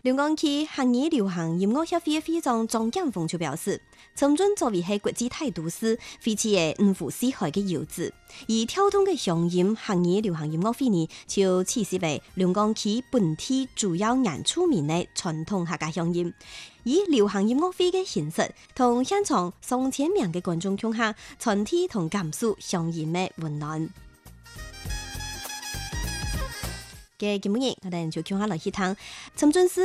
龍崗區客語流行音樂協會會長張建峰就表示，深圳作為係國際大都市，非常嘅五湖四海嘅優質，而跳動嘅鄉音客語流行音樂會呢，就設置為龍崗區本地主要原住民嘅傳統客家鄉音，以流行音樂會嘅形式，同現場上千名嘅觀眾共下傳遞同感受鄉音嘅溫暖。嘅節目日，我哋就共下來去聽深圳市